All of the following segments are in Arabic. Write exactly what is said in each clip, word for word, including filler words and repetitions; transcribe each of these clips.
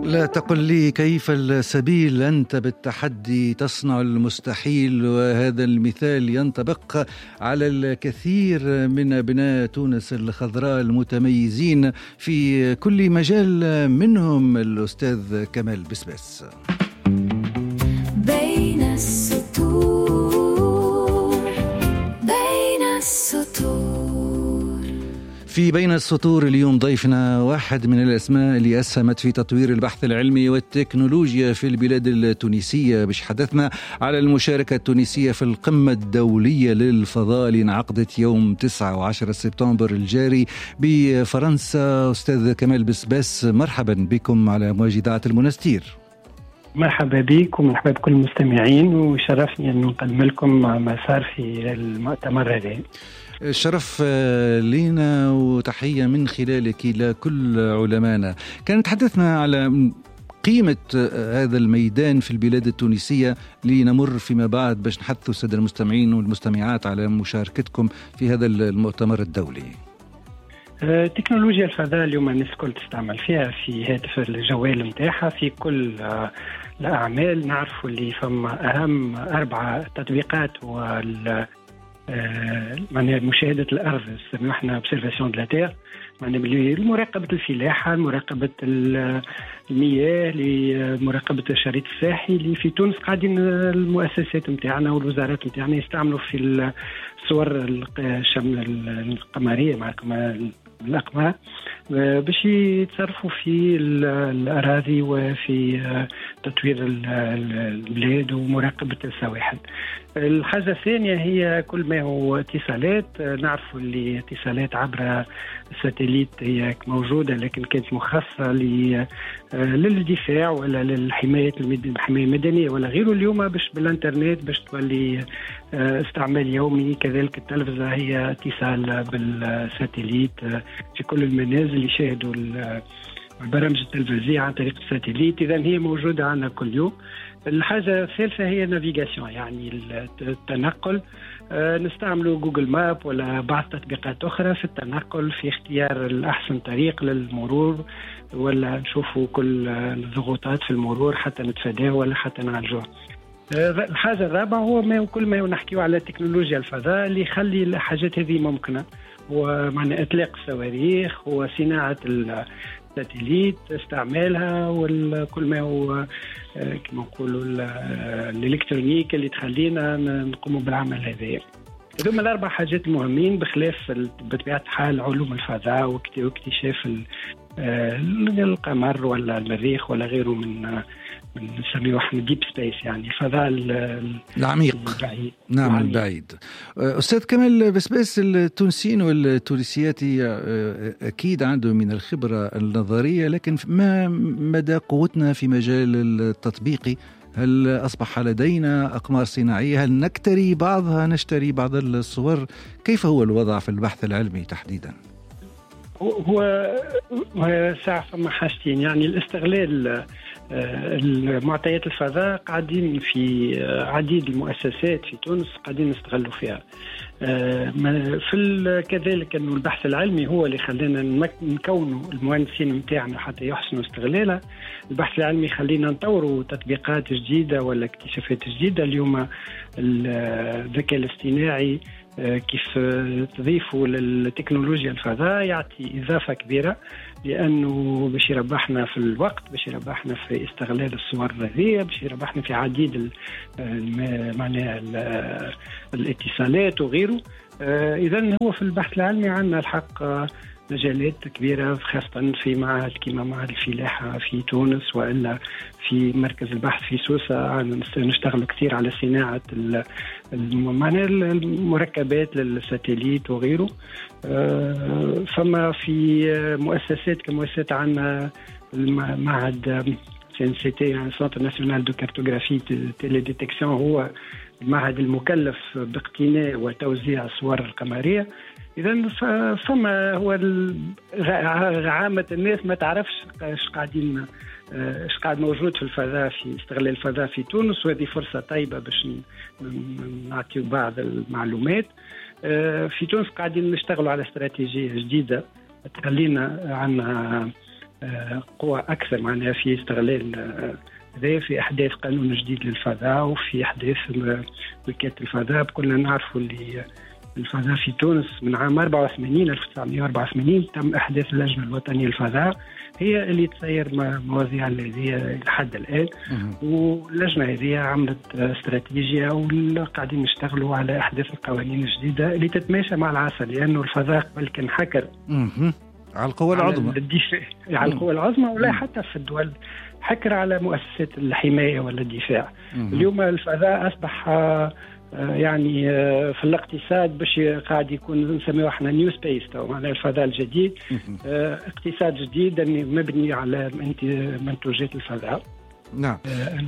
لا تقل لي كيف السبيل، أنت بالتحدي تصنع المستحيل، وهذا المثال ينطبق على الكثير من أبناء تونس الخضراء المتميزين في كل مجال، منهم الأستاذ كمال بسباس. بين السطور بين السطور في بين السطور اليوم ضيفنا واحد من الأسماء اللي أسهمت في تطوير البحث العلمي والتكنولوجيا في البلاد التونسية. باش حدثنا على المشاركة التونسية في القمة الدولية للفضاء اللي انعقدت يوم تسعة وعشرة سبتمبر الجاري بفرنسا. أستاذ كمال بسباس، مرحبا بكم على موجة إذاعة المنستير. مرحبا بك ومرحبا بكل المستمعين، وشرفني أن نقدم لكم ما صار في المؤتمر هذا. الشرف لنا وتحية من خلالك لكل علمائنا. كانت تحدثنا على قيمة هذا الميدان في البلاد التونسية لنمر فيما بعد باش نحثوا السادة المستمعين والمستمعات على مشاركتكم في هذا المؤتمر الدولي. تكنولوجيا الفضاء اليوم الناس الكل تستعمل فيها في هاتف الجوال متاعها في كل الأعمال. نعرفوا اللي فما أهم أربعة تطبيقات وال معناها مشاهدة الأرض، نسميوها احنا اوبسيرفاسيون دو لا تير، معناها مراقبة الفلاحة، مراقبة المياه، لمراقبة الشريط الساحي. اللي في تونس قاعدين المؤسسات نتاعنا والوزارات نتاعنا يستعملوا في الصور القمرية مع الأقمار باش يتصرفوا في الأراضي وفي تطوير البلاد ومراقبة السواحل. الحاجة الثانية هي كل ما هو اتصالات. نعرفوا اللي اتصالات عبر الساتليت هي موجودة، لكن كانت مخصصة للدفاع ولا للحماية الحماية المدنية ولا غيره. اليوم باش بالانترنت باش تولي استعمال يومي. كذلك التلفزة هي اتصال بالساتليت في كل المنازل يشاهدوا البرامج التلفزيونية عن طريق الساتليت. إذن هي موجودة عنا كل يوم. الحاجة الثالثة هي نافيغاسيون، يعني التنقل. نستعملوا جوجل ماب ولا بعض تطبيقات أخرى في التنقل، في اختيار الأحسن طريق للمرور، ولا نشوفوا كل الضغوطات في المرور حتى نتفاداه ولا حتى نعالجوه. الحاجة الرابعة هو ما كل ما نحكيه على تكنولوجيا الفضاء اللي يخلي الحاجات هذه ممكنة، ومعنى إطلاق الصواريخ وصناعة الساتليت استعمالها، وكل ما هو كما نقولوا الإلكترونيك اللي تخلينا نقوم بالعمل هذا. هذوما الأربع حاجات المهمين، بخلاف بطبيعة الحال علوم الفضاء واكتشاف القمر ولا المريخ ولا غيره من نسميه احنا ديب سبيس، يعني الفضاء العميق البعيد. نعم العميق. البعيد. أستاذ كمال بسباس، التونسيين والتونسيات أكيد عندهم من الخبرة النظرية، لكن ما مدى قوتنا في مجال التطبيقي؟ هل أصبح لدينا أقمار صناعية؟ هل نكتري بعضها، نشتري بعض الصور؟ كيف هو الوضع في البحث العلمي تحديدا؟ هو ساعة فما حاجتين، يعني الاستغلال المعطيات الفضاء قاعدين في عديد المؤسسات في تونس قاعدين نستغلوا فيها. في كذلك انه البحث العلمي هو اللي خلينا نكونوا المهندسين نتاعنا حتى يحسنوا استغلالها. البحث العلمي يخلينا نطوروا تطبيقات جديدة ولا اكتشافات جديدة. اليوم الذكاء الاصطناعي كيف تضيفوا للتكنولوجيا الفضاء يعطي إضافة كبيرة، لأنه باش يربحنا في الوقت، باش يربحنا في استغلال الصور الذهبية، باش يربحنا في عديد معناها الاتصالات وغيره. إذن هو في البحث العلمي عندنا الحق مجالات كبيرة، خاصة في معهد كما معهد الفلاحة في تونس، وإلا في مركز البحث في سوسة نشتغل كثير على صناعة المركبات للساتليت وغيره. فما في مؤسسات كمؤسسات عنا المعهد سي ان سي تي، يعني سنتر ناسيونال دو كارتوغرافي تيلي ديتكسيون، هو المعهد المكلف باقتناء وتوزيع الصور القمرية. إذن فما هو عامة الناس ما تعرفش ايش قاعدين ايش قاعد موجود في الفضاء، في استغلال الفضاء في تونس، وهذه فرصة طيبة باش نعطيو بعض المعلومات. في تونس قاعدين نشتغلوا على استراتيجية جديدة تخلينا عنا قوة أكثر معناها في استغلال هذا في أحداث قانون جديد للفضاء وفي أحداث وكالة الفضاء. كلنا نعرفوا اللي الفضاء في تونس من عام أربعة وثمانين ألف وتسعمائة وأربعة وثمانين تم إحداث اللجنة الوطنية للفضاء هي اللي تسير مواضيع هذه لحد الآن. واللجنة هذه عملت استراتيجية وقاعدين يشتغلوا على إحداث القوانين الجديدة اللي تتماشى مع العصر، لأنه الفضاء قبل كان حكر على القوى العظمى على القوى العظمى ولا حتى في الدول حكر على مؤسسات الحماية ولا الدفاع. مم. اليوم الفضاء أصبح يعني في الاقتصاد باش قاعد يكون نسميه احنا نيو سبيس، معناها الفضاء الجديد. اقتصاد جديد مبني على منتوجات الفضاء. نعم.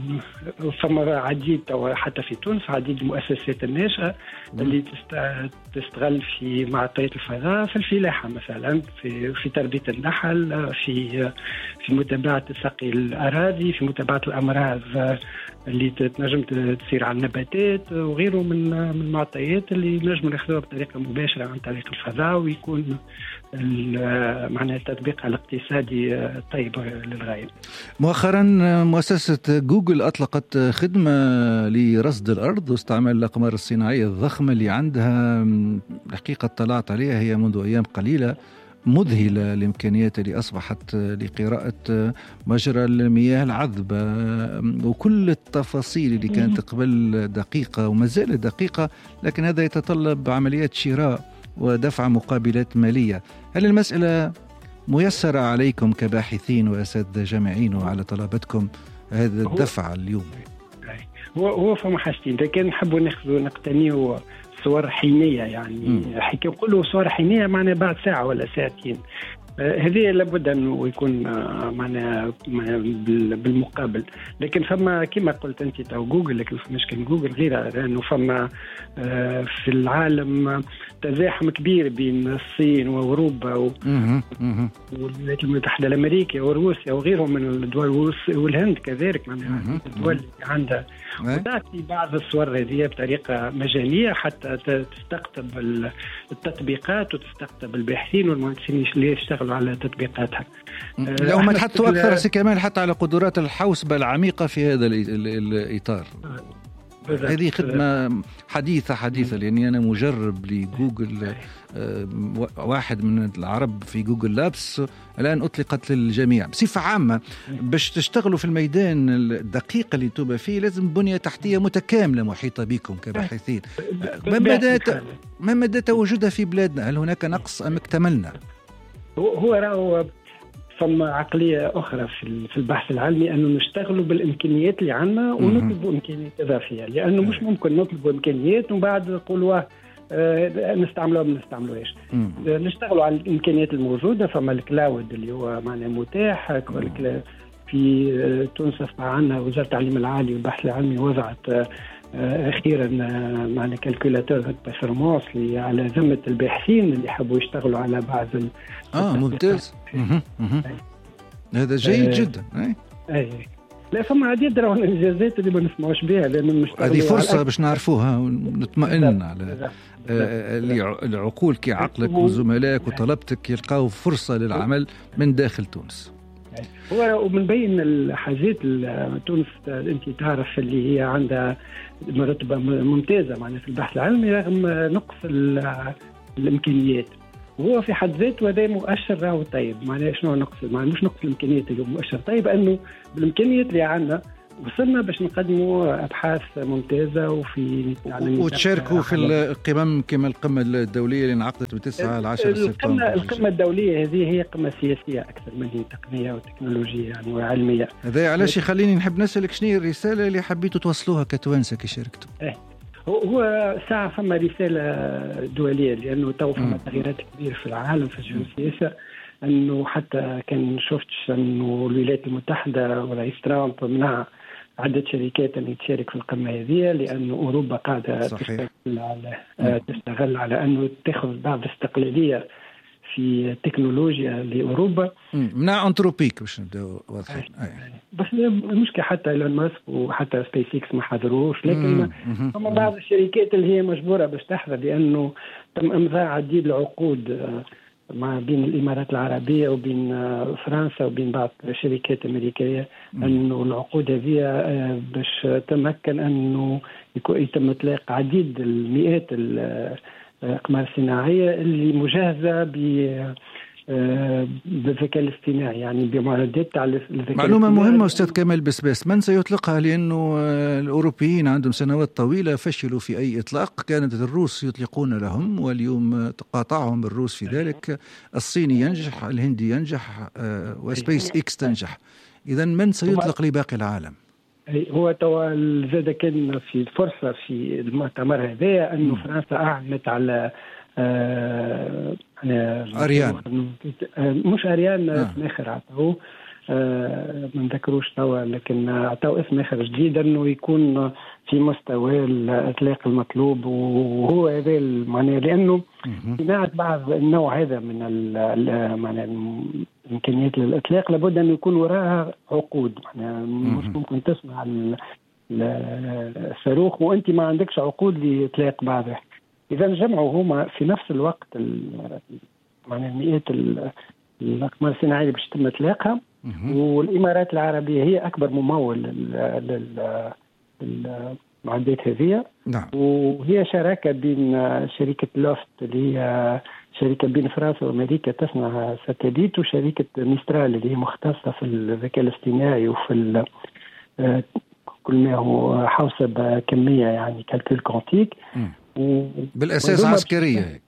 فما عديد حتى في تونس عديد المؤسسات الناشئة اللي تستغل في معطيات الفضاء في الفلاحة مثلا، في في تربية النحل، في في متابعة سقي الأراضي، في متابعة الأمراض اللي تنجم تصير على النباتات وغيره من من المعطيات اللي نجم ناخذوها بطريقة مباشرة عن طريق الفضاء، ويكون معناها التطبيق الاقتصادي طيب للغاية. مؤخرا مؤسسة جوجل أطلقت خدمة لرصد الأرض واستعمال الأقمار الصناعية الضخمة اللي عندها. الحقيقة اطلعت عليها هي منذ أيام قليلة، مذهلة الإمكانيات اللي أصبحت لقراءة مجرى المياه العذبة وكل التفاصيل اللي كانت قبل دقيقة وما زالت دقيقة، لكن هذا يتطلب عمليات شراء ودفع مقابلات مالية. هل المسألة ميسرة عليكم كباحثين وأساتذة جامعيين وعلى طلبتكم هذا الدفع اليوم؟ هو هو فما حاجتين، لكن نحبوا ناخذوا نقتنيوا صور حينية، يعني حكي نقولوا صور حينية معناها بعد ساعة ولا ساعتين. هذه لابد أنه يكون معنا بالمقابل. لكن فما كما قلت أنت تو جوجل، لكن مش كان جوجل غيرها، لأنه فما في العالم تزاحم كبير بين الصين وأوروبا والولايات المتحدة الأمريكية وروسيا وغيرهم من الدول، والهند كذلك، معناها الدول اللي عندها وتأتي بعض الصور هذه بطريقة مجانية حتى تستقطب التطبيقات وتستقطب الباحثين والمهندسين اللي يشتغلوا على تطبيقاتها. لو ما تحطوا أكثر سي كمان حتى على قدرات الحوسبة العميقة في هذا الإطار. هذه خدمة حديثة حديثة لأني أنا مجرب لجوجل، واحد من العرب في جوجل لابس الآن أطلقت للجميع بصفة عامة. باش تشتغلوا في الميدان الدقيق اللي تبقى فيه لازم بنية تحتية متكاملة محيطة بكم كباحثين. ما مدى تواجدها في بلادنا؟ هل هناك نقص أم اكتملنا؟ هو رأوا ثم عقلية أخرى في البحث العلمي أنه نشتغلوا بالإمكانيات اللي عنا ونطلبوا إمكانيات إضافية، لأنه مش ممكن نطلبوا إمكانيات وبعد نقولوا آه نستعملوها ما نستعملوهاش. نشتغلوا على الإمكانيات الموجودة. فما الكلاود اللي هو معناه متاح في تونس. عندنا وزارة التعليم العالي والبحث العلمي وضعت آه أخيرا معنا كالكولاتور بيرفورمانس على ذمة الباحثين اللي يحبوا يشتغلوا على بعض آه ممتاز. هذا جيد جدا. أي. أي. لا فما عديد من الإنجازات اللي ما نسمعوش بها، لأن هذه فرصة باش نعرفوها ونطمئن على العقول كي عقلك وزملائك وطلبتك يلقاو فرصة للعمل من داخل تونس. هو ومن بين الحاجات تونس انت تعرف اللي هي عندها مرتبه ممتازه معناها في البحث العلمي رغم نقص الامكانيات، وهو في حد ذاته هذا مؤشر راهو طيب. معناها شنو نقص؟ معناها مش نقص الامكانيات، اللي هو مؤشر طيب انه بالامكانيات اللي عندنا وصلنا باش نقدموا ابحاث ممتازه وفي يعني وتشاركوا في القمم كما القمه الدوليه اللي انعقدت من تسعة إلى عشرة سبتمبر. القمه الدوليه هذه هي قمه سياسيه اكثر من هي تقنيه وتكنولوجيه يعني وعلميه. هذا علاش يخليني نحب نسالك شنو الرساله اللي حبيتوا توصلوها كتوانسه كي شاركتوا؟ إيه. هو ساعه فما رساله دوليه، لانه تو فما تغييرات كبيره في العالم في الجيوسياسه، انه حتى كان شفتش انه الولايات المتحده ورئيس ترامب منع عدة شركات اللي تشارك في القمة هذه، لأن أوروبا قاعدة تشتغل على تشتغل على أنه تأخذ بعض الاستقلالية في التكنولوجيا لأوروبا. منع أنتروبيك باش نبدأ واضحين. بس المشكلة حتى إيلون ماسك وحتى سبيس إكس ما حضروش، لكن هم بعض الشركات اللي هي مجبورة باش تحضر، لأنه تم إمضاء عديد العقود ما بين الإمارات العربية وبين فرنسا وبين بعض الشركات الأمريكية أنه العقود هذه باش تمكن أنه يتم إطلاق عديد المئات الأقمار الصناعية اللي مجهزة ب بالذكاء الاصطناعي، يعني بمعدات على الذكاء. معلومة مهمة أستاذ كمال بسباس، من سيطلقها؟ لأنه الأوروبيين عندهم سنوات طويلة فشلوا في أي إطلاق، كانت الروس يطلقون لهم واليوم تقاطعهم الروس في ذلك، الصيني ينجح، الهندي ينجح، وسبيس إكس تنجح. إذا من سيطلق لباقي العالم؟ هو توا زاد كان في فرصة في المؤتمر هذا أنه فرنسا أعلنت على آه أريان، مش أريان، آه. اسم آخر عطاوه، آه ما نذكروش توا، لكن عطاوه اسم آخر جديد أنه يكون في مستوى الإطلاق المطلوب، وهو هذا معناه لأنه صناعة بعض النوع هذا من الإمكانيات للإطلاق لابد أن يكون وراءها عقود. يعني مش ممكن تصنع الصاروخ وأنت ما عندكش عقود لإطلاق بعضها. إذا جمعوا هما في نفس الوقت معناها المئات الأقمار الصناعية باش يتم إطلاقها، والإمارات العربية هي أكبر ممول للمعدات هذه. نعم. وهي شراكة بين شركة لوفت اللي هي شركة بين فرنسا وأمريكا تصنع ساتليت، وشركة ميسترال اللي هي مختصة في الذكاء الاصطناعي وفي كل ما هو حوسبة كمية، يعني كالكول كوانتيك. بالأساس عسكرية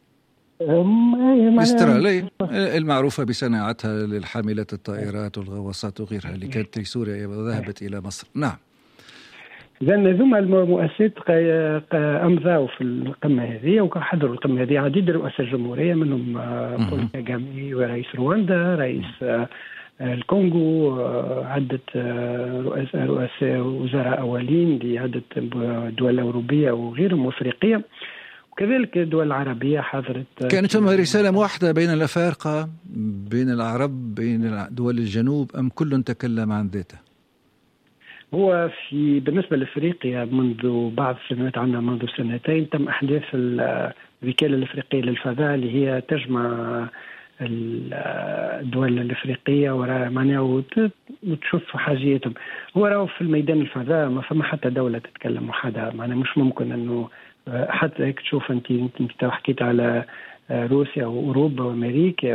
ميسترال المعروفة بصناعتها للحاملات الطائرات والغواصات وغيرها اللي كانت في سوريا وذهبت إلى مصر. نعم. إذن ثم المؤسسات أمضوا في القمة هذه وحضروا القمة هذه عديد رؤساء الجمهورية، منهم بول كاغامي ورئيس رواندا، رئيس الكونغو، عدة رؤساء رؤساء وزراء أولين لعدة دول أوروبية وغيرهم وأفريقية، وكذلك الدول العربية حضرت. كانت ثم رسالة واحدة بين الأفارقة، بين العرب، بين دول الجنوب، أم كل تكلم عن ذاته؟ هو في بالنسبة لأفريقيا منذ بعض السنوات، عنا منذ سنتين تم أحداث الوكالة الأفريقية للفضاء اللي هي تجمع الدول الأفريقية وراء معناه وتشوف حاجيتهم. هو راهو في الميدان الفضاء ما فما حتى دولة تتكلم وحدها، معناه مش ممكن أنه حتى هيك تشوف أنت أنت حكيت على روسيا وأوروبا وأمريكا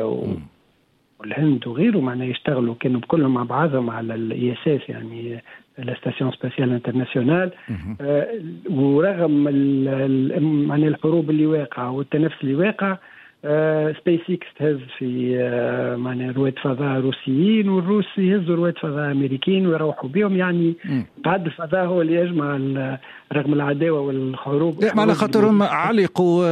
والهند وغيره، معناه يشتغلوا كانوا كلهم مع بعضهم على الإي إس إس، يعني الستاسيون سباسيال انترناسيونال. آه ورغم معناه الحروب اللي واقعة والتنافس اللي واقع، سبيس إكس تهز في آه معناه رواد فضاء روسيين، والروس يهزوا رواد فضاء أمريكيين ويروحوا بهم، يعني بعد الفضاء هو اللي يجمع رغم العداوة والحروب. لا، على خاطرهم علقوا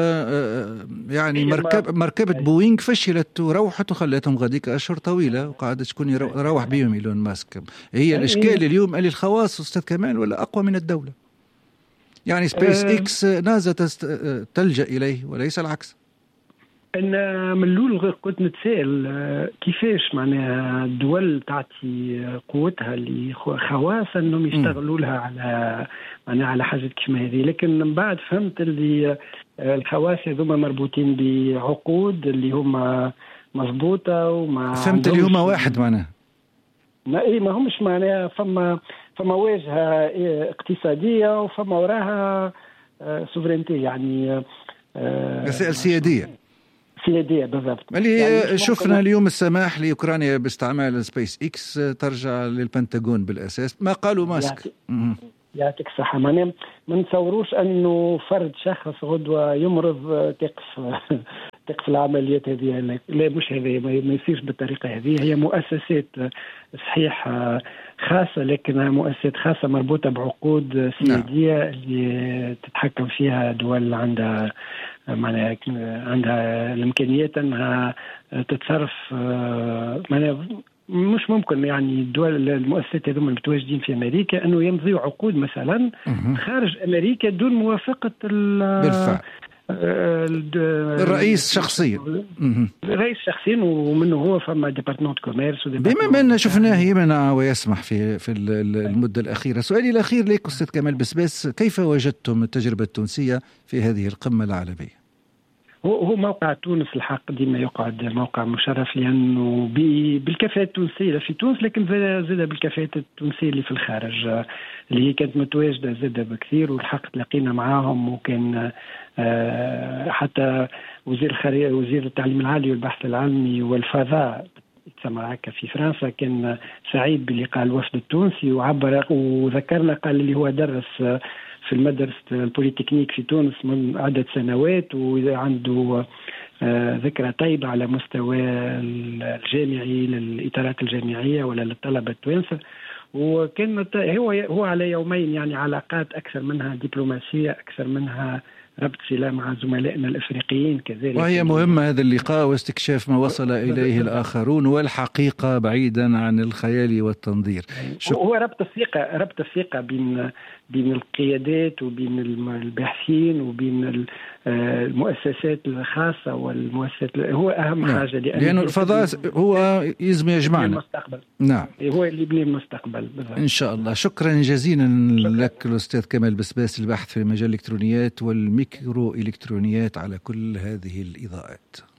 يعني مركب مركبة بوينغ فشلت وروحت وخلتهم غاديك أشهر طويلة، وقاعدة شكون يروح بهم إيلون ماسك. هي الإشكال اليوم اللي الخواص أستاذ كمال ولا أقوى من الدولة؟ يعني سبيس إكس نازة تلجأ إليه وليس العكس. أنا من الأول كنت نتساءل كيفاش معناها الدول تعطي قوتها لخواص أنهم يشتغلوا لها على معناها على حاجة كما هذه، لكن من بعد فهمت اللي الخواص هذوما مربوطين بعقود اللي هما مضبوطة وما فهمت اللي هما واحد معناها ما إيه ما همش معناها فما فما واجهة اقتصادية وفما وراها سوفرينتي، يعني مسائل سيادية سيادية بالضبط. اللي يعني شفنا اليوم السماح لأوكرانيا باستعمال سبيس إكس ترجع للبنتاغون بالأساس، ما قالوا ماسك. يعطيك الصحة. ما نتصوروش أنه فرد شخص غدوة يمرض تقف تقف العمليات هذه، لا مش هذه، ما يصيرش بالطريقة هذه. هي مؤسسات صحيح خاصة، لكنها مؤسسات خاصة مربوطة بعقود سيادية اللي تتحكم فيها دول عندها معناها عندها الإمكانيات أنها تتصرف. معناها مش ممكن يعني الدول المؤسسات هذوما المتواجدين في أمريكا أنه يمضيوا عقود مثلا خارج أمريكا دون موافقة بالفعل الرئيس شخصيا. الرئيس شخصيا، ومنه هو فما ديبارتمنت كوميرس. بما من شفناه يمنع ويسمح في في المدة الأخيرة. سؤالي الأخير لك أستاذ كمال بسباس، كيف وجدتم التجربة التونسية في هذه القمة العالمية؟ هو هو موقع تونس الحق ديما يقعد موقع مشرف لأنه بالكفاءة التونسية في تونس، لكن زاد بالكفاءة التونسية اللي في الخارج اللي هي كانت متواجدة زاد بكثير، والحق تلاقينا معاهم. وكان حتى وزير الخارجية وزير التعليم العالي والبحث العلمي والفضاء يتسمى هكا في فرنسا كان سعيد بلقاء الوفد التونسي، وعبر وذكرنا قال اللي هو درس في المدرسة البوليتكنيك في تونس من عدة سنوات، وعنده ذكرى طيبة على مستوى الجامعي للإطارات الجامعية ولا للطلبة التوانسة. وكان هو هو على يومين يعني علاقات أكثر منها دبلوماسية، أكثر منها ربط صلة مع زملائنا الأفريقيين كذلك. وهي مهمة هذا اللقاء واستكشاف ما وصل إليه الآخرون والحقيقة بعيدا عن الخيال والتنظير. شك... هو ربط الثقة ربط الثقة بين بين القيادات وبين الباحثين وبين المؤسسات الخاصة والمؤسسات، هو أهم نعم. حاجة لأن لأن الفضاء هو يزم يجمعنا المستقبل. نعم هو اللي يبني المستقبل بالضبط. إن شاء الله. شكرا جزيلا لك الأستاذ كمال بسباس، الباحث في مجال الإلكترونيات والميكرو إلكترونيات، على كل هذه الإضاءات.